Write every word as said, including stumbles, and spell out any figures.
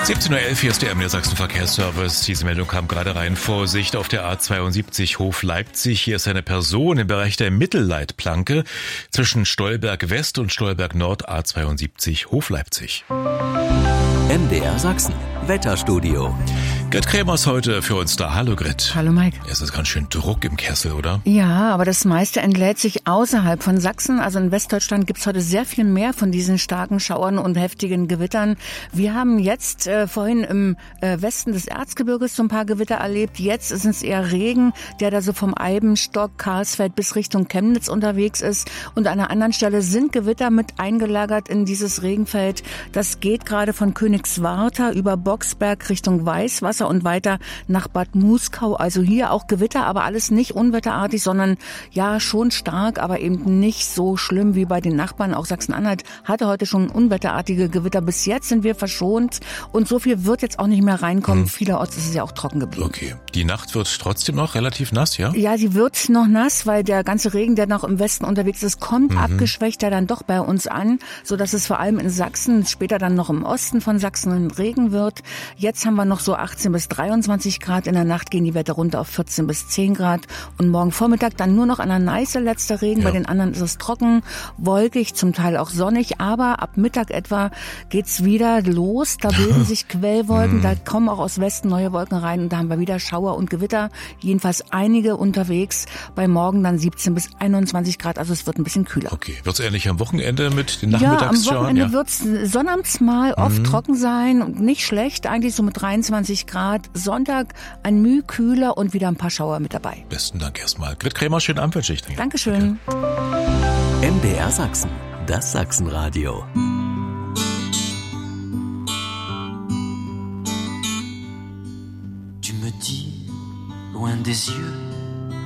siebzehn Uhr elf, hier ist der M D R Sachsen Verkehrsservice. Diese Meldung kam gerade rein. Vorsicht auf der A zweiundsiebzig Hof Leipzig. Hier ist eine Person im Bereich der Mittelleitplanke zwischen Stolberg West und Stolberg Nord. A zweiundsiebzig Hof Leipzig. M D R Sachsen Wetterstudio. Grit Krämer ist heute für uns da. Hallo Grit. Hallo Mike. Es ist ganz schön Druck im Kessel, oder? Ja, aber das meiste entlädt sich außerhalb von Sachsen. Also in Westdeutschland gibt's heute sehr viel mehr von diesen starken Schauern und heftigen Gewittern. Wir haben jetzt äh, vorhin im äh, Westen des Erzgebirges so ein paar Gewitter erlebt. Jetzt ist es eher Regen, der da so vom Eibenstock, Karlsfeld bis Richtung Chemnitz unterwegs ist. Und an einer anderen Stelle sind Gewitter mit eingelagert in dieses Regenfeld. Das geht gerade von Königswartha über Boxberg Richtung Weißwasser und weiter nach Bad Muskau. Also hier auch Gewitter, aber alles nicht unwetterartig, sondern ja schon stark, aber eben nicht so schlimm wie bei den Nachbarn. Auch Sachsen-Anhalt hatte heute schon unwetterartige Gewitter. Bis jetzt sind wir verschont und so viel wird jetzt auch nicht mehr reinkommen. Hm. Vielerorts ist es ja auch trocken geblieben. Okay. Die Nacht wird trotzdem noch relativ nass, ja? Ja, sie wird noch nass, weil der ganze Regen, der noch im Westen unterwegs ist, kommt mhm. abgeschwächt ja dann doch bei uns an, sodass es vor allem in Sachsen, später dann noch im Osten von Sachsen Regen wird. Jetzt haben wir noch so achtzehn bis dreiundzwanzig Grad. In der Nacht gehen die Werte runter auf vierzehn bis zehn Grad. Und morgen Vormittag dann nur noch an der Neiße letzter Regen. Ja. Bei den anderen ist es trocken, wolkig, zum Teil auch sonnig. Aber ab Mittag etwa geht's wieder los. Da bilden sich Quellwolken. Da kommen auch aus Westen neue Wolken rein. Und da haben wir wieder Schauer und Gewitter. Jedenfalls einige unterwegs. Bei morgen dann siebzehn bis einundzwanzig Grad. Also es wird ein bisschen kühler. Okay. Wird's ähnlich am Wochenende mit den Nachmittagsschauern? Ja, am Wochenende ja. wird's sonnabends mal oft mhm. trocken sein. Und nicht schlecht. Eigentlich so mit dreiundzwanzig Grad. Sonntag ein Mühe kühler und wieder ein paar Schauer mit dabei. Besten Dank erstmal. Grit Krämer, schönen Abend wünsche ich dir. Dankeschön. Okay. M D R Sachsen, das Sachsenradio. Tu me dis, loin des yeux